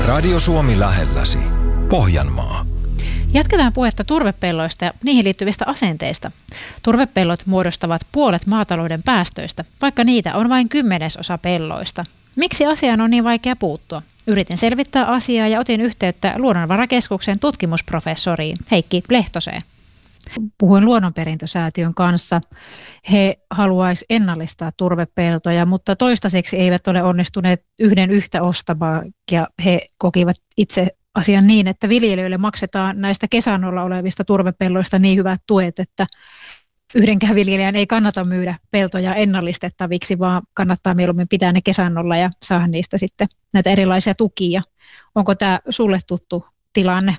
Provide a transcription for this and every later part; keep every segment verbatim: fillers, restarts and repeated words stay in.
Radio Suomi lähelläsi. Pohjanmaa. Jatketaan puhetta turvepelloista ja niihin liittyvistä asenteista. Turvepellot muodostavat puolet maatalouden päästöistä, vaikka niitä on vain kymmenesosa pelloista. Miksi asiaan on niin vaikea puuttua? Yritin selvittää asiaa ja otin yhteyttä Luonnonvarakeskuksen tutkimusprofessoriin Heikki Lehtoseen. Puhuin Luonnonperintösäätiön kanssa. He haluaisivat ennallistaa turvepeltoja, mutta toistaiseksi eivät ole onnistuneet yhden yhtä ostamaan ja he kokivat itse asian niin, että viljelijöille maksetaan näistä kesannolla olevista turvepelloista niin hyvät tuet, että yhdenkään viljelijän ei kannata myydä peltoja ennallistettaviksi, vaan kannattaa mieluummin pitää ne kesannolla ja saada niistä sitten näitä erilaisia tukia. Onko tämä sulle tuttu tilanne?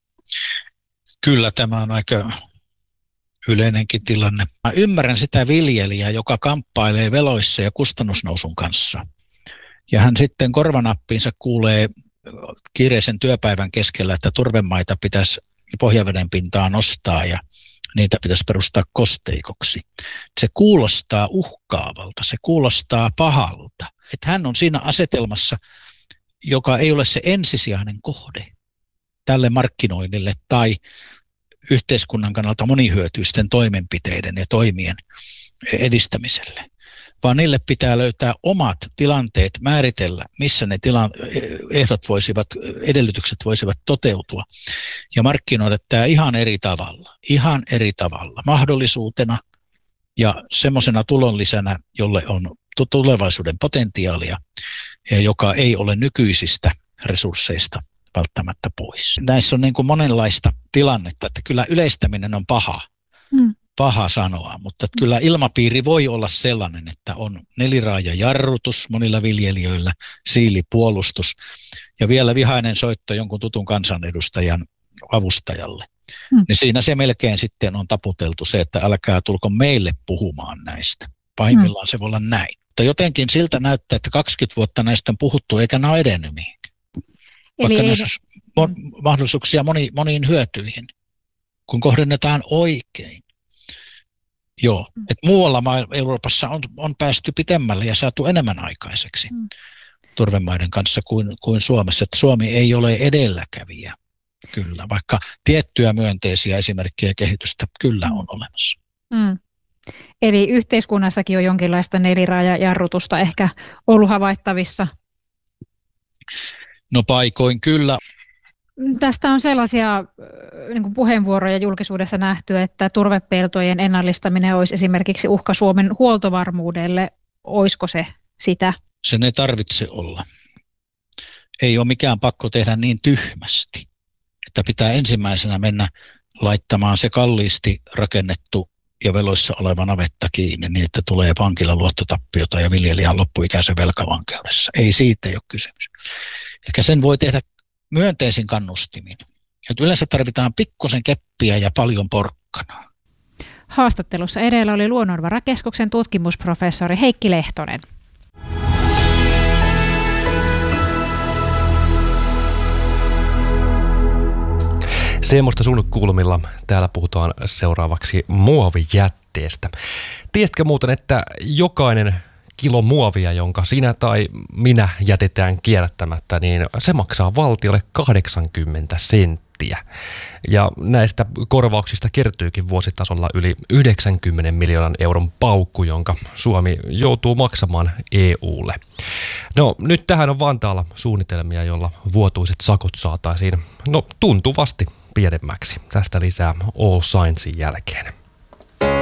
Kyllä tämä on aika yleinenkin tilanne. Mä ymmärrän sitä viljelijää, joka kamppailee veloissa ja kustannusnousun kanssa. Ja hän sitten korvanappiinsa kuulee kiireisen työpäivän keskellä, että turvemaita pitäisi pohjaveden pintaa nostaa ja niitä pitäisi perustaa kosteikoksi. Se kuulostaa uhkaavalta, se kuulostaa pahalta. Että hän on siinä asetelmassa, joka ei ole se ensisijainen kohde tälle markkinoinnille tai yhteiskunnan kannalta monihyötyisten toimenpiteiden ja toimien edistämiselle, vaan niille pitää löytää omat tilanteet, määritellä, missä ne tila- ehdot voisivat, edellytykset voisivat toteutua ja markkinoida tämä ihan eri tavalla, ihan eri tavalla, mahdollisuutena ja semmoisena tulonlisänä, jolle on tulevaisuuden potentiaalia ja joka ei ole nykyisistä resursseista välttämättä pois. Näissä on niin kuin monenlaista tilannetta, että kyllä yleistäminen on paha, mm. paha sanoa, mutta kyllä ilmapiiri voi olla sellainen, että on neliraajajarrutus monilla viljelijöillä, siilipuolustus ja vielä vihainen soitto jonkun tutun kansanedustajan avustajalle. Mm. Niin siinä se melkein sitten on taputeltu se, että älkää tulko meille puhumaan näistä. Pahimmillaan mm. se voi olla näin. Mutta jotenkin siltä näyttää, että kaksikymmentä vuotta näistä on puhuttu eikä ne ole edennyt mihinkään. Vaikka näissä on mahdollisuuksia moni, moniin hyötyihin, kun kohdennetaan oikein. Joo, mm. että muualla Euroopassa on, on päästy pitemmälle ja saatu enemmän aikaiseksi mm. turvemaiden kanssa kuin, kuin Suomessa. Että Suomi ei ole edelläkävijä, kyllä, vaikka tiettyjä myönteisiä esimerkkejä kehitystä kyllä on olemassa. Mm. Eli yhteiskunnassakin on jonkinlaista neliraajajarrutusta ehkä ollut havaittavissa? No paikoin kyllä. Tästä on sellaisia niin kuin puheenvuoroja julkisuudessa nähty, että turvepeltojen ennallistaminen olisi esimerkiksi uhka Suomen huoltovarmuudelle. Olisiko se sitä? Sen ei tarvitse olla. Ei ole mikään pakko tehdä niin tyhmästi, että pitää ensimmäisenä mennä laittamaan se kalliisti rakennettu ja veloissa oleva navetta kiinni niin, että tulee pankilla luottotappiota ja viljelijän loppuikäisen velkavankeudessa. Ei siitä ei ole kysymys. Eli sen voi tehdä myönteisin kannustimin. Et yleensä tarvitaan pikkusen keppiä ja paljon porkkanaa. Haastattelussa edellä oli Luonnonvarakeskuksen tutkimusprofessori Heikki Lehtonen. Semmoista sun kulmilla täällä puhutaan seuraavaksi muovijätteestä. Tiesitkö muuten, että jokainen kilo muovia, jonka sinä tai minä jätetään kierrättämättä, niin se maksaa valtiolle kahdeksankymmentä senttiä. Ja näistä korvauksista kertyykin vuositasolla yli yhdeksänkymmenen miljoonan euron paukku, jonka Suomi joutuu maksamaan E U:lle. No nyt tähän on Vantaalla suunnitelmia, jolla vuotuiset sakot saataisiin no tuntuvasti pienemmäksi. Tästä lisää All Sciencein jälkeen.